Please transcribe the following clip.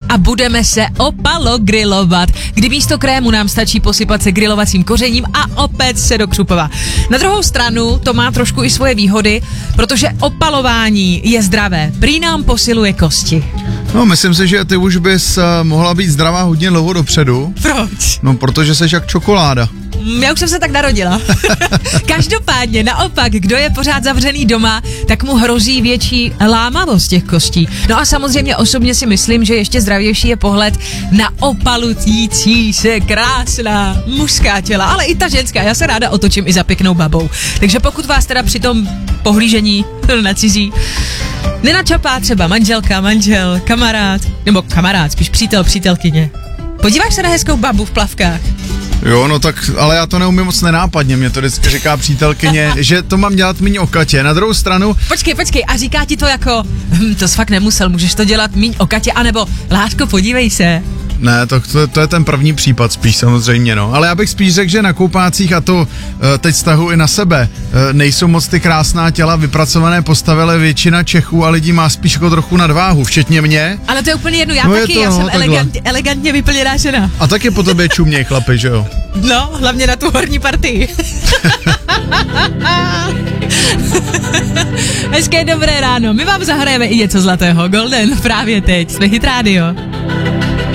a budeme se opalogrilovat, kdy místo krému nám stačí posypat se grilovacím kořením a opět se do křupova. Na druhou stranu to má trošku i svoje výhody, protože opalování je zdravé. Prý nám posiluje kosti. No, myslím si, že ty už bys mohla být zdravá hodně dlouho dopředu. Proč? No, protože seš jak čokoláda. Já už jsem se tak narodila. Každopádně, naopak, kdo je pořád zavřený doma, tak mu hrozí větší lámavost těch kostí. No a samozřejmě osobně si myslím, že ještě zdravější je pohled na opalující se krásná mužská těla, ale i ta ženská. Já se ráda otočím i za pěknou babou. Takže pokud vás teda při tom pohlížení na cizí nenačapá třeba manželka, manžel, kamarád, spíš přítel, přítelkyně. Podíváš se na hezkou babu v plavkách? Jo, no tak, ale já to neumím moc nenápadně, mě to vždycky říká přítelkyně, že to mám dělat míň o Katě. Na druhou stranu... Počkej, a říká ti to jako, to jsi fakt nemusel, můžeš to dělat míň o Katě, anebo Láško, podívej se. Ne, to je ten první případ spíš samozřejmě, no. Ale já bych spíš řekl, že na koupácích, a to teď vztahu i na sebe, nejsou moc ty krásná těla vypracované postavy, ale většina Čechů a lidí má spíš jako trochu nadváhu, včetně mě. Ale to je úplně jedno, já jsem elegantně vyplněná žena. A taky po tobě čuměj chlapi, že jo? No, hlavně na tu horní partii. Hezké dobré ráno, my vám zahrajeme i něco zlatého. Golden právě teď, jsme Hit Radio.